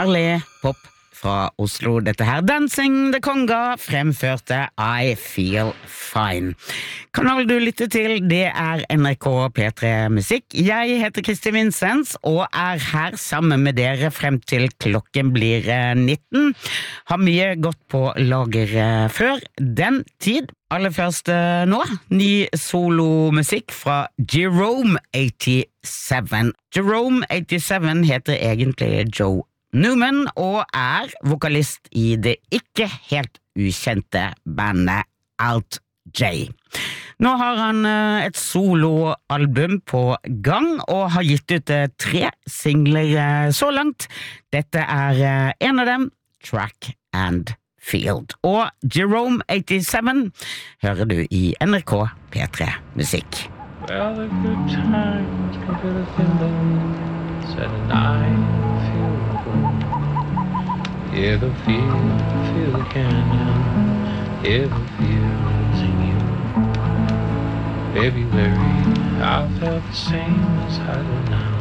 herlig pop fra Oslo. Dette her, Dancing the Conga, fremførte I Feel Fine. Kanalen du lytter til, det er NRK P3 Musikk. Jeg heter Kristi Vincents og er her sammen med dere frem til klokken blir 19. Har mye godt på lager før den tid. Aller først nå, ny solomusikk fra Jerome 87. Jerome 87 heter egentlig Joe Newman og er vokalist i det ikke helt ukjente bandet Alt J. Nå har han et soloalbum på gang og har gitt ut 3 singler så langt. Dette er en av dem, Track and Field. Og Jerome 87 hører du i NRK P3 Musikk. Well, the good times come to the feeling, said and I feel good. Yeah, the feel again, yeah, the feel's in you. February, I felt the same as I do now.